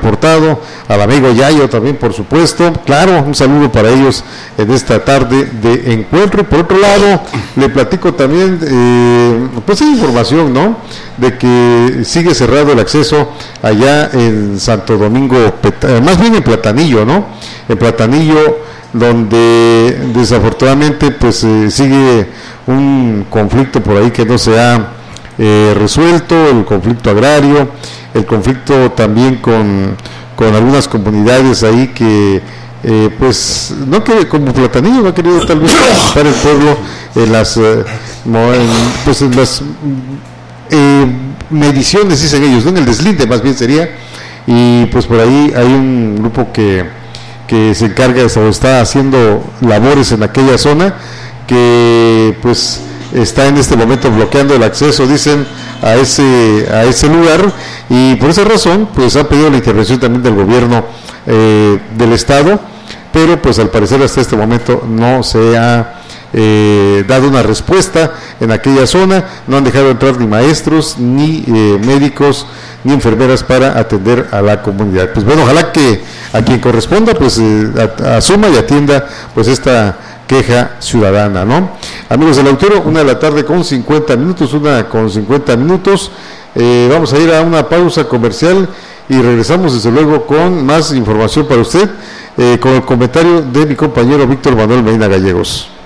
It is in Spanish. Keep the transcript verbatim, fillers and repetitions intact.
reportado, al amigo Yayo también, por supuesto. Claro, un saludo para ellos en esta tarde de encuentro. Y por otro lado, le platico también, eh, pues hay información, ¿no?, de que sigue cerrado el acceso allá en Santo Domingo, más bien en Platanillo, ¿no?, en Platanillo, donde desafortunadamente pues eh, sigue un conflicto por ahí que no se ha eh, resuelto, el conflicto agrario, el conflicto también con, con algunas comunidades ahí que eh, pues no que como Platanillo no ha querido tal vez participar el pueblo en las eh, en, pues en las eh, mediciones, dicen ellos, ¿no?, en el deslinde más bien sería, y pues por ahí hay un grupo que que se encarga o está haciendo labores en aquella zona, que pues está en este momento bloqueando el acceso, dicen, a ese a ese lugar, y por esa razón pues han pedido la intervención también del gobierno eh, del estado, pero pues al parecer hasta este momento no se ha eh, dado una respuesta en aquella zona, no han dejado entrar ni maestros, ni eh, médicos, ni enfermeras para atender a la comunidad. Pues bueno, ojalá que a quien corresponda pues eh, asuma y atienda pues esta queja ciudadana, ¿no? Amigos del auditorio, una de la tarde con cincuenta minutos, una con cincuenta minutos, eh, vamos a ir a una pausa comercial y regresamos desde luego con más información para usted, eh, con el comentario de mi compañero Víctor Manuel Medina Gallegos.